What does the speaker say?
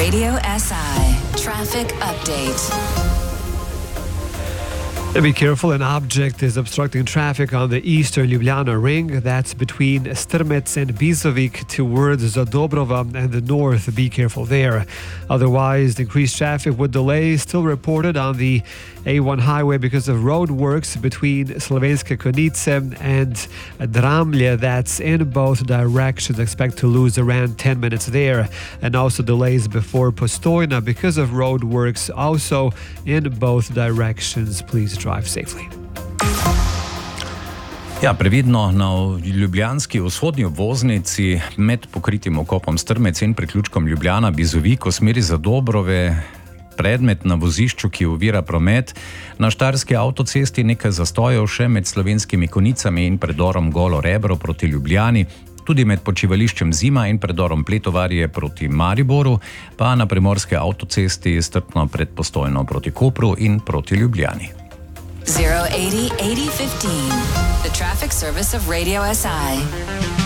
Radio SI traffic update. Be careful, an object is obstructing traffic on the eastern Ljubljana ring. That's between Strmec and Bizovic towards Zadobrova and the north. Be careful there. Otherwise, increased traffic with delays still reported on the A1 highway because of road works between Slovenske Konjice and Dramlje. That's in both directions. Expect to lose around 10 minutes there. And also delays before Postojna because of road works also in both directions. Please drive safely. Ja, previdno na ljubljanski vzhodni obvoznici med pokritim okopom Strmec in priključkom Ljubljana-Bizovik v smeri Zadobrove. Predmet na vozišču, ki ovira promet. Na štajerski avtocesti nekaj zastojev še med Slovenskimi Konjicami in predorom Golo Rebro proti Ljubljani, tudi med počivališčem Zima in predorom Pletovarje proti Mariboru, pa na primorske avtocesti strpno pred Postojno proti Kopru in proti Ljubljani. 080 8015, the traffic service of Radio SI.